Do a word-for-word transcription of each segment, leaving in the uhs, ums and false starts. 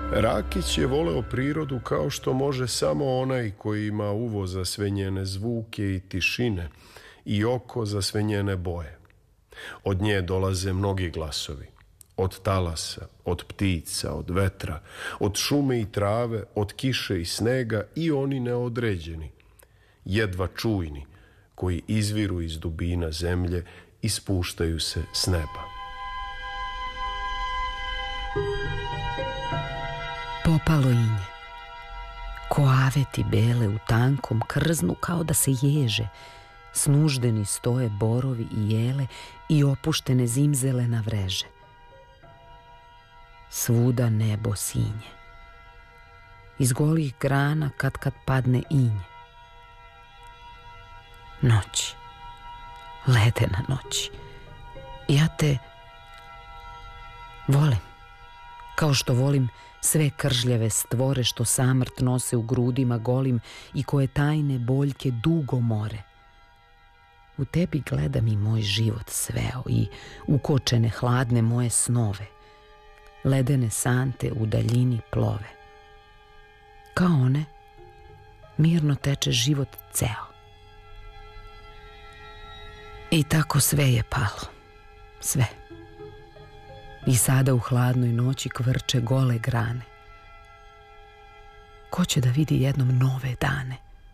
Rakić je voleo prirodu kao što može samo onaj koji ima uvo za sve njene zvuke i tišine i oko za sve njene boje. Od nje dolaze mnogi glasovi. Od talasa, od ptica, od vetra, od šume i trave, od kiše i snega i oni neodređeni, jedva čujni, koji izviru iz dubina zemlje i spuštaju se s neba. Popalo inje. Ko aveti bele u tankom krznu kao da se ježe. Snuždeni stoje borovi i jele i opuštene zimzele na vreže. Svuda nebo sinje. Iz golih grana kad kad padne inje. Noć. Ledena noć. Ja te volim. Kao što volim sve kržljave stvore što samrt nose u grudima golim i koje tajne boljke dugo more. U tebi gledam i moj život sveo i ukočene hladne moje snove. Ledene sante u daljini plove. Kao one, mirno teče život ceo. I tako sve je palo. Sve. I sada u hladnoj noći kvrče gole grane. Ko će da vidi jednom nove dane?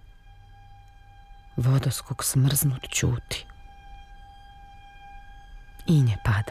Vodoskok smrznut ćuti. Inje pada.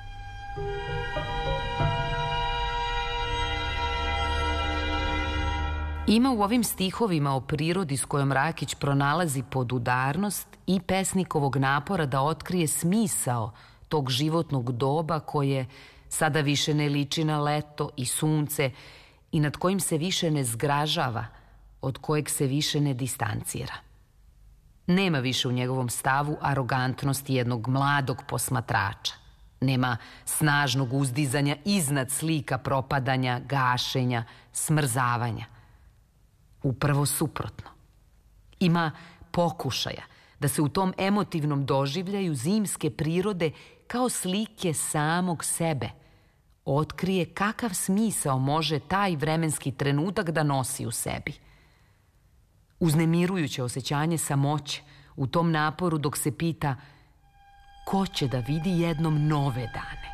Ima u ovim stihovima o prirodi s kojom Rakić pronalazi podudarnost i pesnikovog napora da otkrije smisao tog životnog doba koje sada više ne liči na leto i sunce i nad kojim se više ne zgražava, od kojeg se više ne distancira. Nema više u njegovom stavu arogantnosti jednog mladog posmatrača. Nema snažnog uzdizanja iznad slika propadanja, gašenja, smrzavanja. Upravo suprotno. Ima pokušaja da se u tom emotivnom doživljaju zimske prirode kao slike samog sebe otkrije kakav smisao može taj vremenski trenutak da nosi u sebi. Uznemirujuće osjećanje samoće u tom naporu dok se pita ko će da vidi jednom nove dane.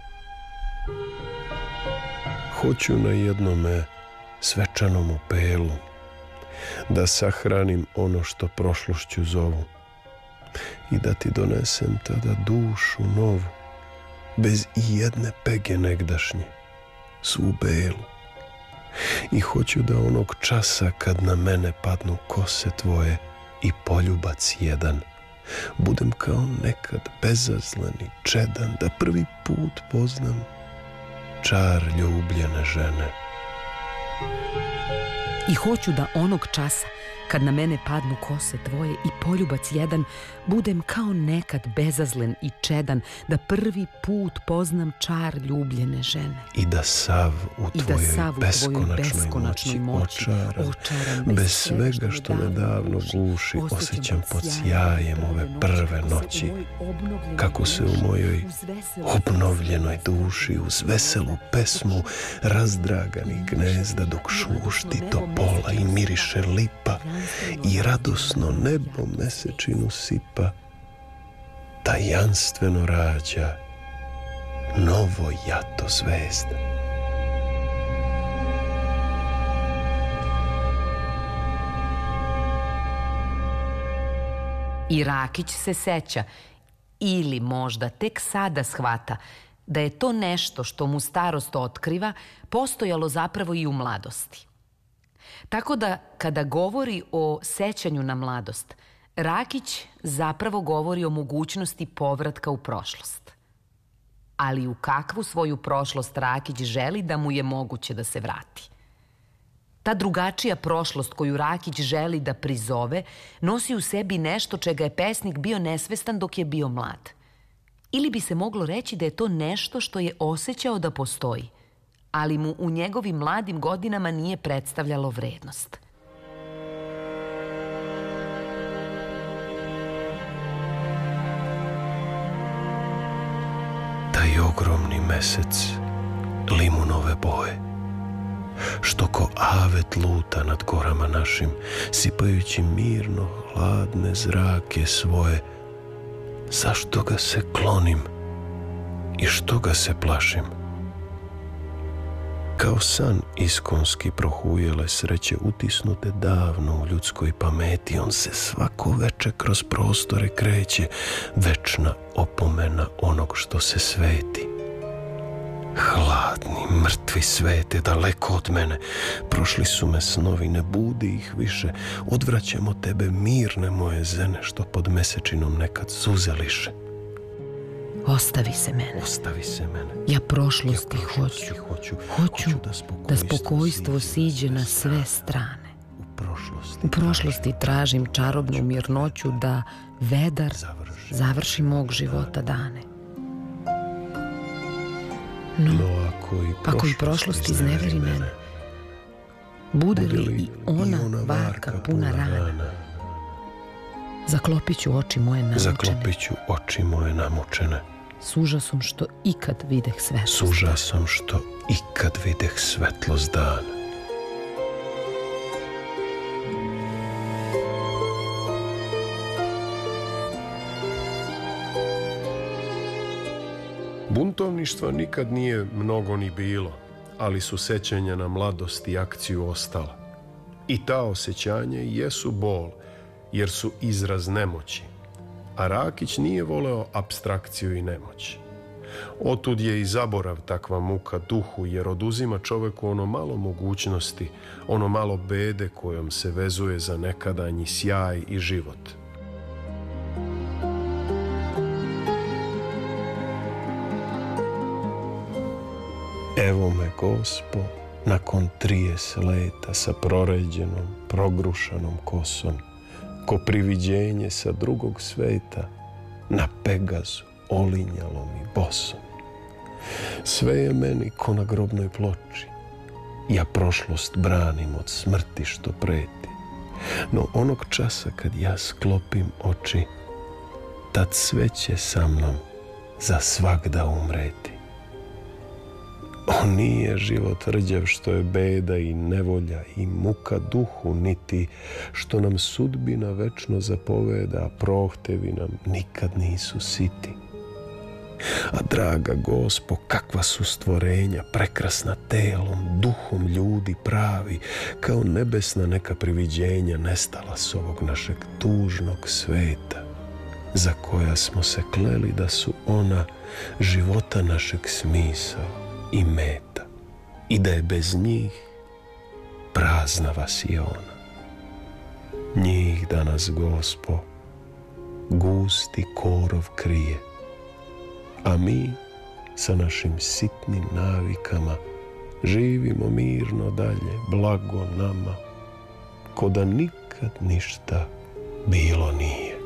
Hoću na jednome svečanom opelu da sahranim ono što prošlošću zovu i da ti donesem tada dušu novu, bez i jedne pege negdašnje, svu belu. I hoću da onog časa kad na mene padnu kose tvoje i poljubac jedan, budem kao nekad bezazlen i čedan, da prvi put poznam čar ljubljene žene. I hoću da onog časa kad na mene padnu kose tvoje i poljubac jedan, budem kao nekad bezazlen i čedan, da prvi put poznam čar ljubljene žene. I da sav u tvojoj, sav u beskonačnoj, beskonačnoj moći, moći očaran, očaran bez, bez svega što nedavno guši, osjećam pod sjajem ove prve noći, kako se u mojoj obnovljenoj duši uz veselu pesmu razdraganih gnezda dok šušti topola i miriše lipa i radosno nebo mesečinu sipa, tajanstveno rađa novo jato zvezda. I Rakić se seća, ili možda tek sada shvata, da je to nešto što mu starost otkriva postojalo zapravo i u mladosti. Tako da, kada govori o sećanju na mladost, Rakić zapravo govori o mogućnosti povratka u prošlost. Ali u kakvu svoju prošlost Rakić želi da mu je moguće da se vrati? Ta drugačija prošlost koju Rakić želi da prizove nosi u sebi nešto čega je pesnik bio nesvestan dok je bio mlad. Ili bi se moglo reći da je to nešto što je osjećao da postoji, ali mu u njegovim mladim godinama nije predstavljalo vrednost. Taj ogromni mesec limunove boje što ko avet luta nad gorama našim, sipajući mirno hladne zrake svoje. Zašto ga se klonim i što ga se plašim? Kao san iskonski prohujele sreće utisnute davno u ljudskoj pameti, on se svako veče kroz prostore kreće, večna opomena onog što se sveti. Hladni, mrtvi svete, daleko od mene, prošli su me snovi, ne budi ih više, odvraćamo tebe mirne moje zene, što pod mesečinom nekad suze liše. Ostavi se mene. Ostavi se mene. Ja prošlosti, ja prošlosti hoću. Hoću, hoću da spokojstvo, da spokojstvo siđe na sve strane. U prošlosti, U prošlosti tražim čarobnu mirnoću da vedar završi, završi mog života dane. No, no ako, i ako i prošlost izneveri mene, bude li i ona, ona varka puna rana, rana, zaklopit ću oči moje namučene. Zaklopit ću oči moje namučene. S užasom što ikad videh svetlost. S užasom što ikad videh svetlost dana. Buntovništva nikad nije mnogo ni bilo, ali su sećanja na mladost i akciju ostala. I ta osjećanja jesu bol, jer su izraz nemoći. A Rakić nije voleo apstrakciju i nemoć. Otud je i zaborav takva muka duhu, jer oduzima čoveku ono malo mogućnosti, ono malo bede kojom se vezuje za nekadanji sjaj i život. Evo me, Gospo, nakon trijes leta sa proređenom, progrušanom kosom, ko priviđenje sa drugog sveta, na Pegazu, olinjalom i bosom. Sve je meni ko na grobnoj ploči. Ja prošlost branim od smrti što preti. No onog časa kad ja sklopim oči, tad sve će sa mnom za svagda umreti. On nije život rđav što je beda i nevolja i muka duhu, niti što nam sudbina večno zapoveda, a prohtevi nam nikad nisu siti. A draga Gospo, kakva su stvorenja, prekrasna telom, duhom ljudi pravi, kao nebesna neka priviđenja nestala s ovog našeg tužnog sveta, za koja smo se kleli da su ona života našeg smisao i meta, i da je bez njih prazna vasiona. Njih danas, Gospo, gusti korov krije, a mi sa našim sitnim navikama živimo mirno dalje, blago nama, ko da nikad ništa bilo nije.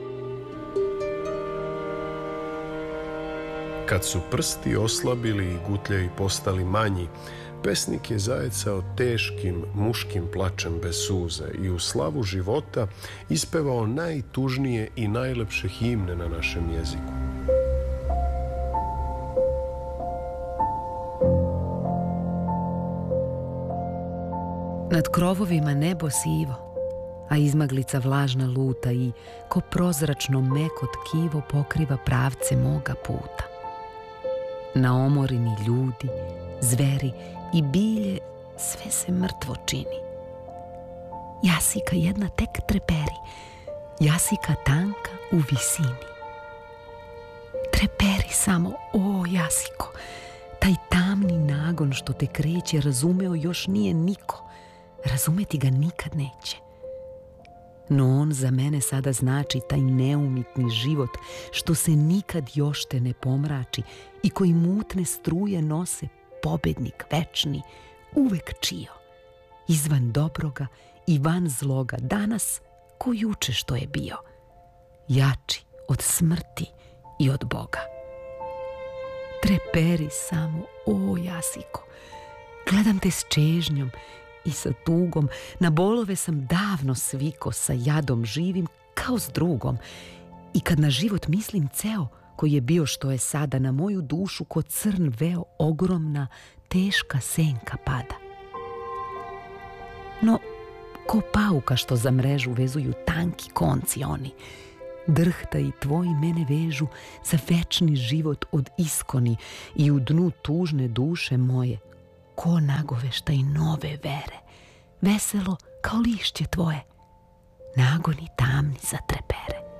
Kad su prsti oslabili i gutljevi postali manji, pesnik je zajecao teškim muškim plačem bez suza i u slavu života ispevao najtužnije i najlepše himne na našem jeziku. Nad krovovima nebo sivo, a izmaglica vlažna luta i ko prozračno meko tkivo pokriva pravce moga puta. Na omorini ljudi, zveri i bilje sve se mrtvo čini. Jasika jedna tek treperi, jasika tanka u visini. Treperi samo, o Jasiko, taj tamni nagon što te kreće razumeo još nije niko, razumeti ga nikad neće. No on za mene sada znači taj neumitni život što se nikad još te ne pomrači i koji mutne struje nose pobednik večni, uvek čio, izvan dobroga i van zloga, danas ko juče što je bio, jači od smrti i od Boga. Treperi samo, o Jasiko, gledam te s čežnjom i sa tugom, na bolove sam davno sviko, sa jadom živim kao s drugom. I kad na život mislim ceo, koji je bio što je sada, na moju dušu ko crn veo ogromna, teška senka pada. No, ko pauka što za mrežu vezuju tanki konci oni, drhta i tvoji mene vežu za večni život od iskoni i u dnu tužne duše moje, ko nagovešta i nove vere, veselo kao lišće tvoje, nagoni tamni za trepere.